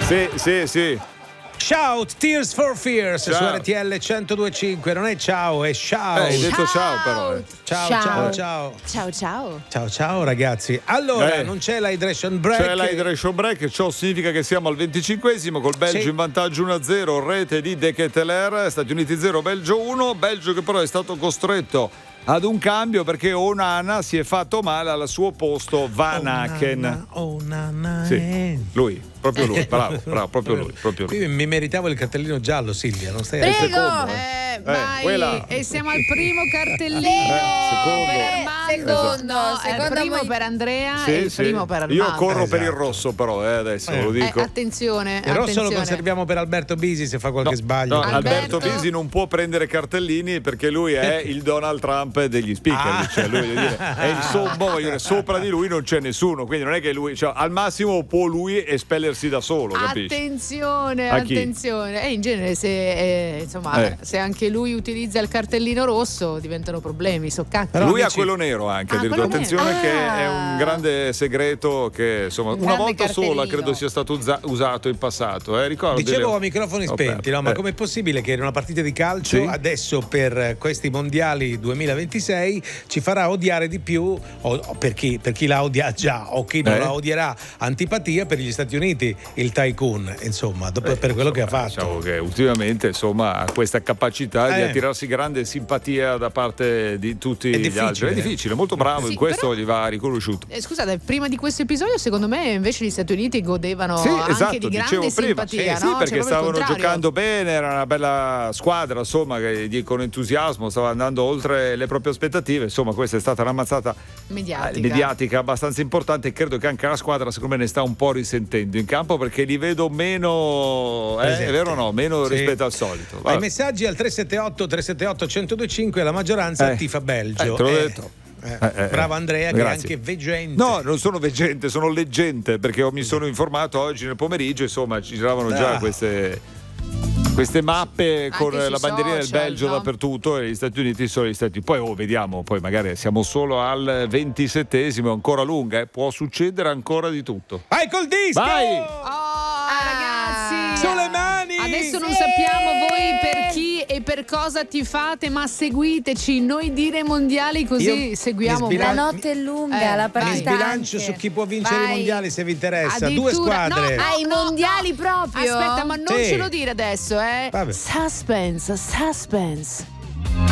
Sì. Shout, Tears for Fears Ciao. su RTL 102.5. Non è ciao, è ciao. Hai detto ciao però. Ciao ragazzi. Allora, non c'è l'hydration break. C'è l'hydration break, ciò significa che siamo al 25esimo col Belgio in vantaggio 1-0, rete di De Ketelaere, Stati Uniti 0, Belgio 1, Belgio che però è stato costretto ad un cambio perché Onana si è fatto male al suo posto Van Aken. Onana. Sì, lui, proprio lui, bravo, proprio lui. Qui mi meritavo il cartellino giallo, Silvia, non stai Prego. secondo, Vai. quella. E siamo al primo cartellino secondo. il primo per Andrea e il primo per Armando. Io corro per il rosso però, adesso lo dico. Attenzione, il rosso lo conserviamo per Alberto Bisi se fa qualche sbaglio. No, Alberto Bisi non può prendere cartellini perché lui è il Donald Trump degli speaker, cioè lui, voglio dire, è il sommo, voglio dire, sopra di lui non c'è nessuno, quindi non è che lui, cioè, al massimo può lui espellersi da solo, capisci? Attenzione. E in genere se anche lui utilizza il cartellino rosso diventano problemi, soccacchi. Però lui ha quello nero anche, attenzione che è un grande segreto che insomma una volta sola credo sia stato usato in passato, ricordo. Dicevo a microfoni spenti, no? Ma com'è possibile che in una partita di calcio adesso per questi mondiali 2026 ci farà odiare di più per chi la odia già o chi non la odierà, antipatia per gli Stati Uniti, il tycoon, insomma, per quello che ha fatto. Diciamo che ultimamente insomma ha questa capacità di attirarsi grande simpatia da parte di tutti gli altri. È difficile, molto bravo in questo, però gli va riconosciuto. Scusate, prima di questo episodio secondo me invece gli Stati Uniti godevano anche di grande simpatia, no? Sì, perché stavano giocando bene, era una bella squadra, insomma, che con entusiasmo stava andando oltre le proprie aspettative. Insomma, questa è stata una mazzata mediatica abbastanza importante e credo che anche la squadra secondo me ne sta un po' risentendo in campo perché li vedo meno è vero o no? Meno rispetto al solito. Ai messaggi al 378-378-1025 la maggioranza tifa Belgio. Te l'ho detto. Bravo Andrea, che è anche veggente. No, non sono veggente, sono leggente perché mi sono informato oggi nel pomeriggio, insomma ci giravano già queste mappe anche con la bandierina del Belgio dappertutto e gli Stati Uniti sono gli Stati Uniti. Poi vediamo, poi magari siamo solo al 27esimo, ancora lunga, può succedere ancora di tutto. Vai col disco! Vai! Ragazzi, sulle mani! Adesso non sappiamo voi per chi e per cosa tifate, ma seguiteci, noi dire mondiali così seguiamo. La notte è lunga, la partita. Mi sbilancio su chi può vincere i mondiali se vi interessa. Due squadre. I mondiali proprio. Aspetta, ma non ce lo dire adesso, Vabbè. Suspense.